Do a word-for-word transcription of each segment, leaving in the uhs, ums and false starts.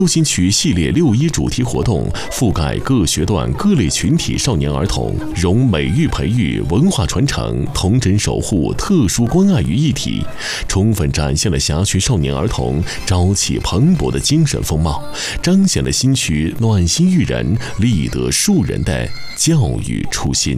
中心区系列六一主题活动覆盖各学段各类群体少年儿童，融美育培育、文化传承、童真守护、特殊关爱于一体，充分展现了辖区少年儿童朝气蓬勃的精神风貌，彰显了新区暖心育人、立德树人的教育初心。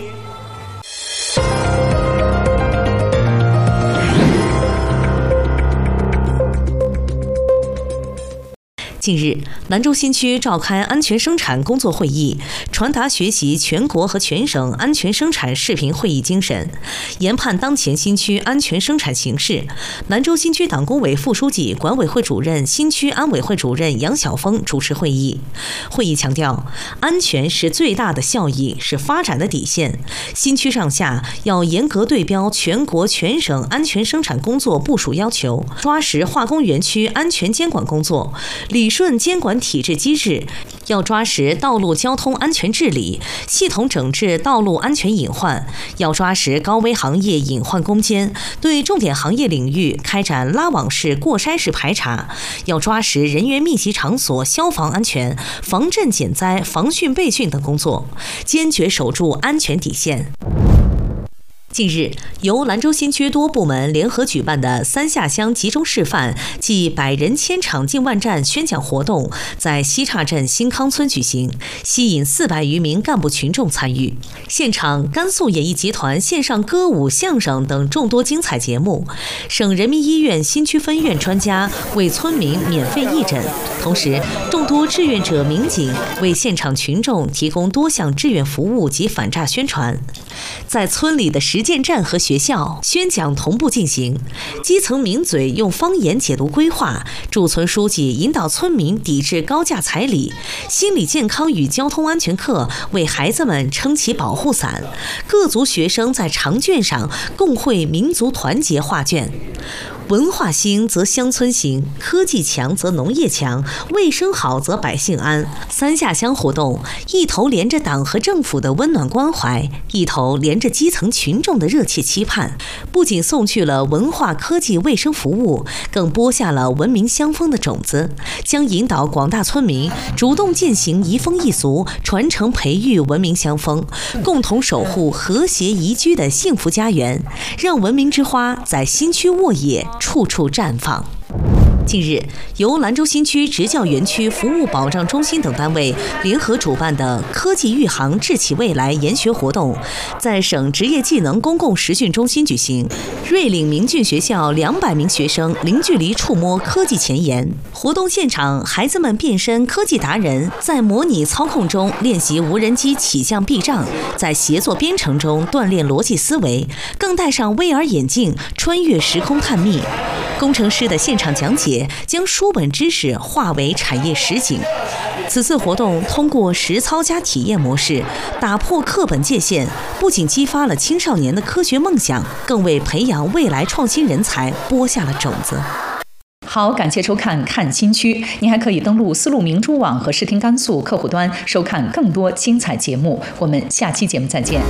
近日，兰州新区召开安全生产工作会议，传达学习全国和全省安全生产视频会议精神，研判当前新区安全生产形势。兰州新区党工委副书记、管委会主任、新区安委会主任杨晓峰主持会议。会议强调，安全是最大的效益，是发展的底线。新区上下要严格对标全国全省安全生产工作部署要求，抓实化工园区安全监管工作，理顺监管体制机制，要抓实道路交通安全治理，系统整治道路安全隐患，要抓实高危行业隐患攻坚，对重点行业领域开展拉网式、过筛式排查，要抓实人员密集场所消防安全、防震减灾、防汛备汛等工作，坚决守住安全底线。近日，由兰州新区多部门联合举办的三下乡集中示范暨百人千场进万战宣讲活动在西岔镇新康村举行，吸引四百余名干部群众参与。现场，甘肃演艺集团线上歌舞、相声等众多精彩节目，省人民医院新区分院专家为村民免费义诊，同时，众多志愿者民警为现场群众提供多项志愿服务及反诈宣传。在村里的实践站和学校，宣讲同步进行，基层名嘴用方言解读规划，驻村书记引导村民抵制高价彩礼，心理健康与交通安全课为孩子们撑起保护伞，各族学生在长卷上共绘民族团结画卷。文化兴则乡村兴，科技强则农业强，卫生好则百姓安。三下乡活动一头连着党和政府的温暖关怀，一头连着基层群众的热切期盼，不仅送去了文化、科技、卫生服务，更播下了文明乡风的种子，将引导广大村民主动践行移风易俗，传承培育文明乡风，共同守护和谐宜居的幸福家园，让文明之花在新区沃野，处处绽放。近日，由兰州新区职教园区服务保障中心等单位联合主办的科技育航智启未来研学活动，在省职业技能公共实训中心举行。瑞岭明峻学校两百名学生零距离触摸科技前沿。活动现场，孩子们变身科技达人，在模拟操控中练习无人机起降避障，在协作编程中锻炼逻辑思维，更戴上 V R 眼镜穿越时空探秘。工程师的现场讲解将书本知识化为产业实景。此次活动通过实操加体验模式，打破课本界限，不仅激发了青少年的科学梦想，更为培养未来创新人才播下了种子。 好，感谢收看《看新区》，您还可以登录丝路明珠网和视听甘肃客户端收看更多精彩节目。我们下期节目再见。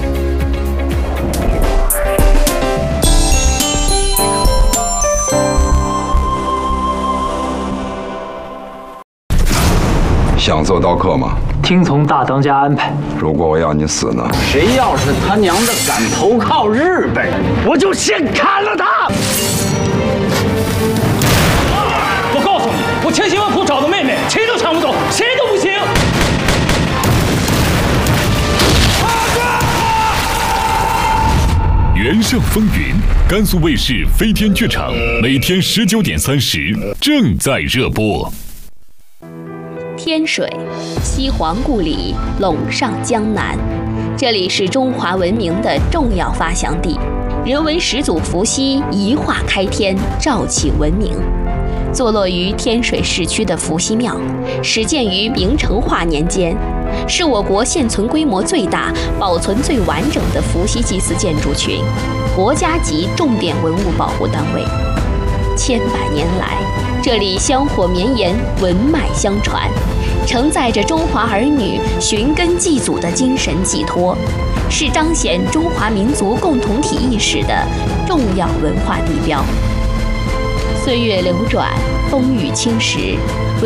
想做刀客吗？ 听从大当家安排。 如果我要你死呢？ 谁要是他娘的敢投靠日本人，我就先砍了他！我告诉你，我千辛万苦找的妹妹，谁都抢不走，谁都不行。 原上风云，甘肃卫视飞天剧场，每天十九点三十正在热播。 天水，西皇故里，陇上江南，这里是中华文明的重要发祥地，人文始祖伏羲一化开天，肇启文明。坐落于天水市区的伏羲庙，始建于明成化年间，是我国现存规模最大、保存最完整的伏羲祭祀建筑群，国家级重点文物保护单位。千百年来，这里香火绵延，文脉相传，承载着中华儿女寻根祭祖的精神寄托，是彰显中华民族共同体意识的重要文化地标。岁月流转，风雨侵蚀，